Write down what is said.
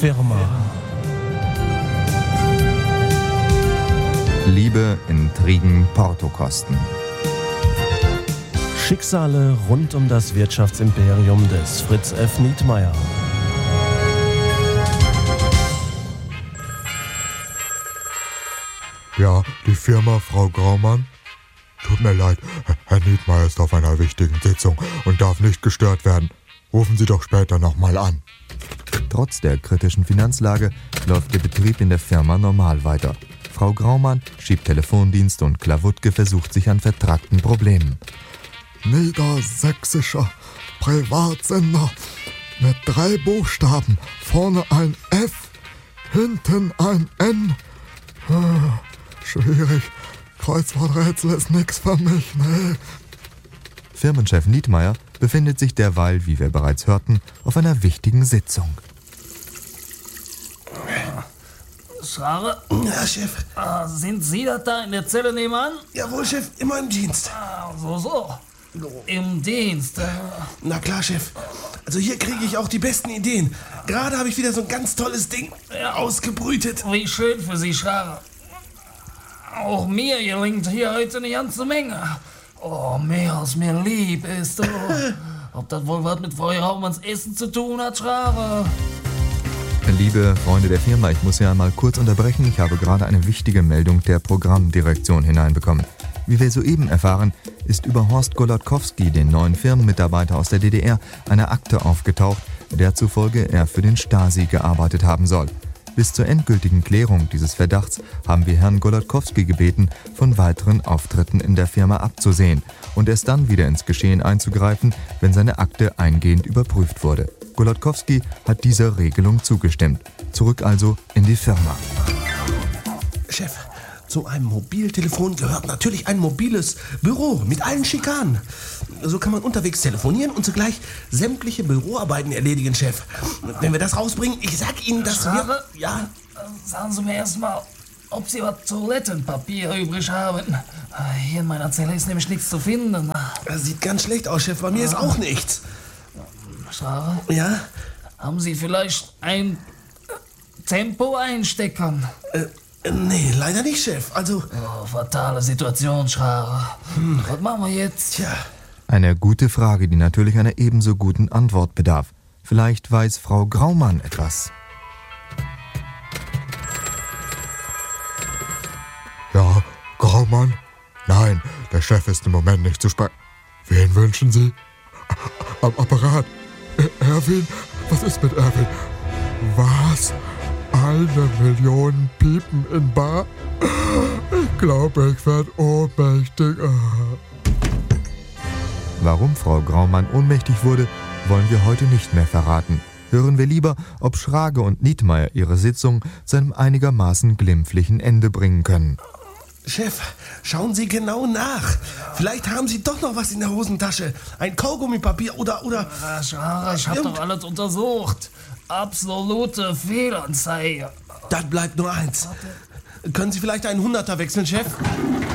Firma. Liebe, Intrigen, Portokosten. Schicksale rund um das Wirtschaftsimperium des Fritz F. Nietmeyer. Ja, die Firma, Frau Graumann? Tut mir leid, Herr Nietmeyer ist auf einer wichtigen Sitzung und darf nicht gestört werden. Rufen Sie doch später nochmal an. Trotz der kritischen Finanzlage läuft der Betrieb in der Firma normal weiter. Frau Graumann schiebt Telefondienst und Klawutke versucht sich an vertrackten Problemen. Niedersächsischer Privatsender mit 3 Buchstaben, vorne ein F, hinten ein N. Schwierig, Kreuzworträtsel ist nix für mich, ne? Firmenchef Nietmeyer befindet sich derweil, wie wir bereits hörten, auf einer wichtigen Sitzung. Schare? Ja, Chef. Sind Sie das da in der Zelle nebenan? Jawohl, Chef, immer im Dienst. So. Im Dienst. Na klar, Chef. Also hier kriege ich auch die besten Ideen. Gerade habe ich wieder so ein ganz tolles Ding ausgebrütet. Wie schön für Sie, Schare. Auch mir gelingt hier heute eine ganze Menge. Oh, mehr als mir lieb ist. Oh. Ob das wohl was mit Frau Hauptmanns Essen zu tun hat, Schare? Liebe Freunde der Firma, ich muss hier einmal kurz unterbrechen. Ich habe gerade eine wichtige Meldung der Programmdirektion hineinbekommen. Wie wir soeben erfahren, ist über Horst Golodkowski, den neuen Firmenmitarbeiter aus der DDR, eine Akte aufgetaucht, der zufolge er für den Stasi gearbeitet haben soll. Bis zur endgültigen Klärung dieses Verdachts haben wir Herrn Golodkowski gebeten, von weiteren Auftritten in der Firma abzusehen und erst dann wieder ins Geschehen einzugreifen, wenn seine Akte eingehend überprüft wurde. Golodkowski hat dieser Regelung zugestimmt. Zurück also in die Firma. Chef, zu einem Mobiltelefon gehört natürlich ein mobiles Büro mit allen Schikanen. So kann man unterwegs telefonieren und zugleich sämtliche Büroarbeiten erledigen, Chef. Wenn wir das rausbringen, ich sag Ihnen, dass wir... Ja? Sagen Sie mir erstmal, ob Sie was Toilettenpapier übrig haben. Hier in meiner Zelle ist nämlich nichts zu finden. Das sieht ganz schlecht aus, Chef. Bei mir ist auch nichts. Schare? Ja? Haben Sie vielleicht ein Tempo-Einstecker? Nee, leider nicht, Chef. Also... Oh, fatale Situation, Schare. Was machen wir jetzt? Tja... Eine gute Frage, die natürlich einer ebenso guten Antwort bedarf. Vielleicht weiß Frau Graumann etwas. Ja, Graumann? Nein, der Chef ist im Moment nicht zu sprechen. Wen wünschen Sie? Am Apparat. Erwin? Was ist mit Erwin? Was? 1 Million Piepen in Bar? Ich glaube, ich werde ohnmächtig. Warum Frau Graumann ohnmächtig wurde, wollen wir heute nicht mehr verraten. Hören wir lieber, ob Schrage und Nietmeyer ihre Sitzung zu einem einigermaßen glimpflichen Ende bringen können. Chef, schauen Sie genau nach. Vielleicht haben Sie doch noch was in der Hosentasche. Ein Kaugummipapier oder... Schare, ich hab doch alles untersucht. Absolute Fehlanzeige. Das bleibt nur eins. Können Sie vielleicht einen 100er wechseln, Chef?